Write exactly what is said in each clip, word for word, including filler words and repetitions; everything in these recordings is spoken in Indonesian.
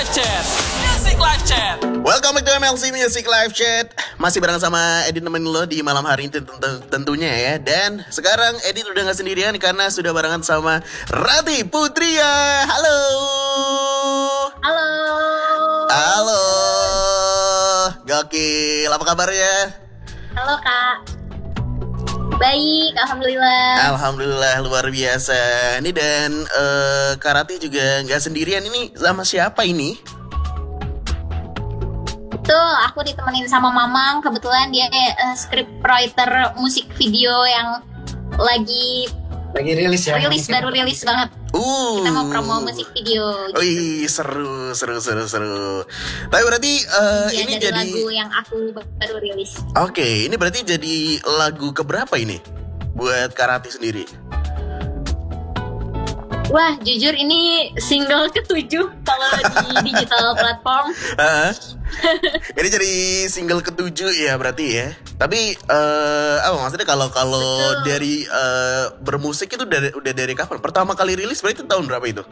Live Chat. Music Live Chat. Welcome back to M L C Music Live Chat. Masih bareng sama Edit nemenin lo di malam hari ini tentunya ya. Dan sekarang Edit udah gak sendirian karena sudah barengan sama Rati Putria. Halo. Halo. Halo. Gokil, apa kabarnya? Halo Kak. Baik, alhamdulillah. Alhamdulillah, luar biasa. Ini dan uh, Kak Rati juga gak sendirian ini, sama siapa ini? Betul, aku ditemenin sama Mamang. Kebetulan dia uh, scriptwriter musik video yang lagi lagi rilis ya. Rilis baru rilis banget. Uh. Kita mau promo musik video. Gitu. Wih, seru, seru, seru, seru. Tapi berarti uh, ya, ini dari jadi lagu yang aku baru rilis. Oke, okay, ini berarti jadi lagu keberapa ini buat Kak Rati sendiri? Wah, jujur ini single ketujuh kalau di digital platform. Uh, ini jadi single ketujuh ya berarti ya. Tapi uh, apa maksudnya kalau kalau dari uh, bermusik itu dari, udah dari kapan? Pertama kali rilis berarti tahun berapa itu?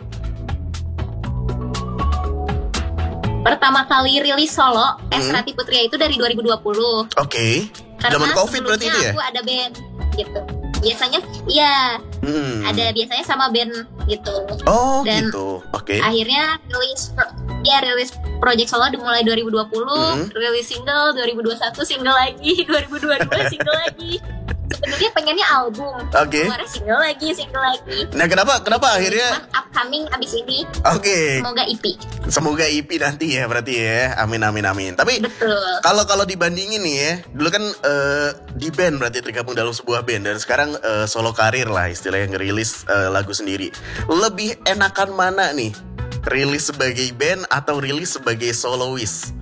Pertama kali rilis solo hmm. S Rati Putria itu dari dua ribu dua puluh. Oke. Okay. Zaman Covid berarti itu ya? Aku ada band gitu. Biasanya iya. Hmm. Ada biasanya sama band gitu. Oh, dan gitu. Oke. Okay. Akhirnya rilis ya rilis project solo dimulai dua ribu dua puluh, hmm. rilis single dua ribu dua puluh satu, single lagi dua ribu dua puluh dua, single lagi. Sebenarnya pengennya album. Oke. Okay. Keluar single lagi, single lagi. Nah, kenapa kenapa akhirnya cuman upcoming abis ini. Oke. Okay. Semoga E P. Semoga E P nanti ya berarti ya. Amin amin amin. Tapi betul. Kalau kalau dibandingin nih ya, dulu kan uh, di band berarti tergabung dalam sebuah band dan sekarang uh, solo karir lah istilahnya ngerilis uh, lagu sendiri. Lebih enakan mana nih? Rilis sebagai band atau rilis sebagai soloist?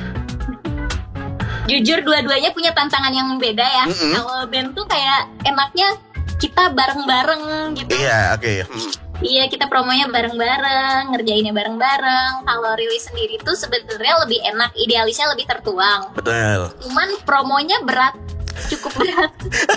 Jujur dua-duanya punya tantangan yang beda ya. Mm-hmm. Kalau band tuh kayak enaknya kita bareng-bareng gitu. Iya, oke. Okay. Mm. Iya, kita promonya bareng-bareng, ngerjainnya bareng-bareng. Kalau rilis sendiri tuh sebenarnya lebih enak, idealisnya lebih tertuang. Betul. Cuman promonya berat, cukup berat.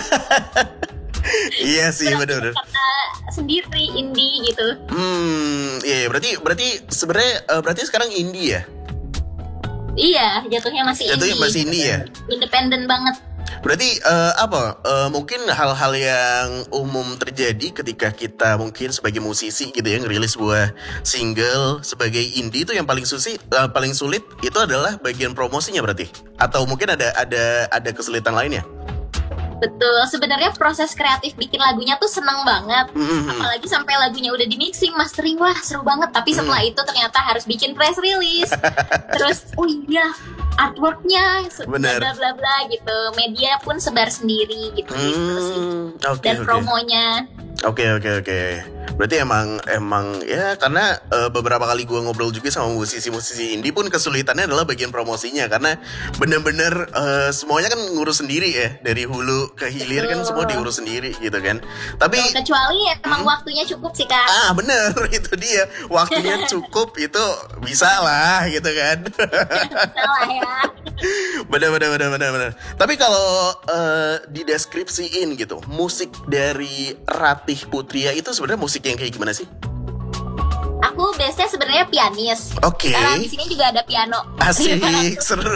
Iya sih, benar-benar. Karena sendiri indie gitu. Hmm, iya, berarti berarti sebenarnya uh, berarti sekarang indie ya? Iya, jatuhnya masih jatuhnya indie. masih indie ya? Independen banget. Berarti uh, apa? Uh, mungkin hal-hal yang umum terjadi ketika kita mungkin sebagai musisi gitu ya ngerilis sebuah single sebagai indie itu yang paling susi, uh, paling sulit itu adalah bagian promosinya berarti? Atau mungkin ada ada ada kesulitan lainnya? Betul, sebenarnya proses kreatif bikin lagunya tuh seneng banget. Mm-hmm. Apalagi sampai lagunya udah di mixing, mastering, wah seru banget. Tapi setelah mm. itu ternyata harus bikin press release. Terus, oh iya, artworknya, bla bla bla bla gitu. Media pun sebar sendiri gitu, mm. gitu sih. Okay, Dan okay. promonya. Oke okay, oke okay, oke. Okay. Berarti emang emang ya karena uh, beberapa kali gue ngobrol juga sama musisi-musisi indie pun kesulitannya adalah bagian promosinya karena bener-bener uh, semuanya kan ngurus sendiri ya dari hulu ke hilir. Betul. Kan semua diurus sendiri gitu kan. Tapi Betul, kecuali ya emang hmm? waktunya cukup sih Kak. Ah bener itu dia waktunya cukup itu bisa lah gitu kan. Bisa lah ya. Bener bener bener bener bener. Tapi kalau uh, dideskripsiin gitu musik dari Rati Putria itu sebenarnya musik yang kayak gimana sih? Aku biasanya sebenarnya pianis. Oke. Okay. Karena di sini juga ada piano. Asik, seru.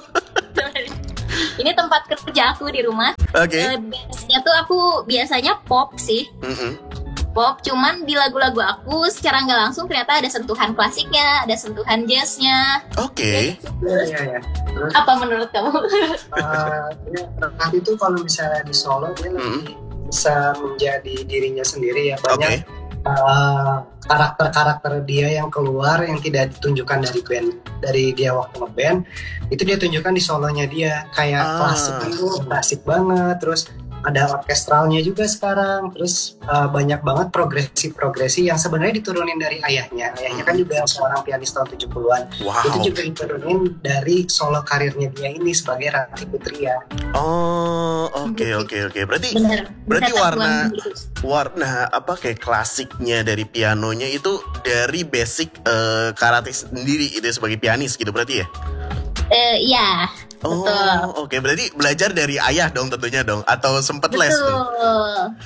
Ini tempat kerja aku di rumah. Oke. Okay. Uh, biasanya tuh aku biasanya pop sih. Mm-hmm. Pop, cuman di lagu-lagu aku secara nggak langsung ternyata ada sentuhan klasiknya, ada sentuhan jazznya. Oke. Okay. Iya iya iya. Apa menurut kamu? uh, ya, nanti tuh kalau misalnya di solo dia mm-hmm. lebih bisa menjadi dirinya sendiri ya, banyak okay. uh, karakter-karakter dia yang keluar yang tidak ditunjukkan dari band, dari dia waktu ngeband itu dia tunjukkan di solonya dia kayak ah. klasik itu klasik banget, terus ada orkestralnya juga sekarang, terus uh, banyak banget progresi-progresi yang sebenarnya diturunin dari ayahnya. Ayahnya kan juga seorang pianis tahun tujuh puluhan. Wow. Itu juga diturunin dari solo karirnya dia ini sebagai Rati Putria. Oh, oke okay, oke okay, oke. Okay. Berarti Bener, berarti warna warna apa kayak klasiknya dari pianonya itu dari basic uh, karate sendiri itu sebagai pianis gitu berarti ya? Uh, iya. Oh, oke. Okay. Berarti belajar dari ayah dong tentunya dong, atau sempet Betul. les tuh?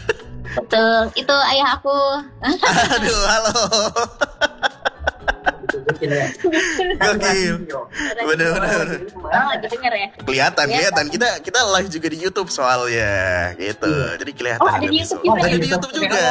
Betul. Itu ayah aku. Aduh, halo. tunjukin ya. Gokil. Bener-bener. Orang lagi denger ya. Kelihatan, kelihatan. Kita kita live juga di YouTube soalnya, gitu. Iya. Jadi kelihatan. Oh, ada di YouTube juga. Oh, ada di YouTube juga.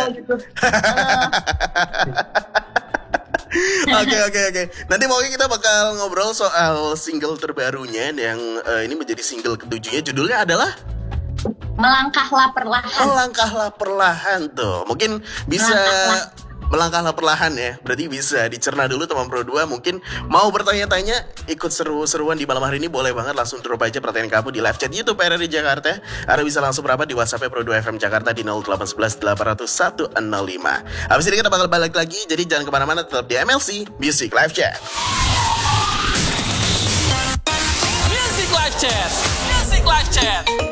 Oke oke oke. Nanti pokoknya kita bakal ngobrol soal single terbarunya yang uh, ini menjadi single ketujuhnya. Judulnya adalah Melangkahlah Perlahan. Melangkahlah Perlahan tuh. Mungkin bisa melangkahlah perlahan ya. Berarti bisa dicerna dulu teman Pro dua. Mungkin mau bertanya-tanya, ikut seru-seruan di malam hari ini, boleh banget langsung drop aja pertanyaan kamu di live chat YouTube R R I Jakarta. Atau bisa langsung berapa di WhatsApp Pro dua F M Jakarta di nol delapan satu satu delapan nol satu nol lima. Habis ini kita bakal balik lagi. Jadi jangan kemana-mana, tetap di M L C Music Live Chat. Music Live Chat. Music Live Chat.